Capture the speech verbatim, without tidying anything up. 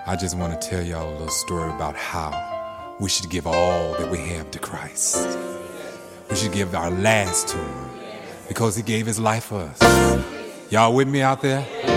I just want to tell y'all a little story about how we should give all that we have to Christ. We should give our last to Him because He gave His life for us. Y'all with me out there?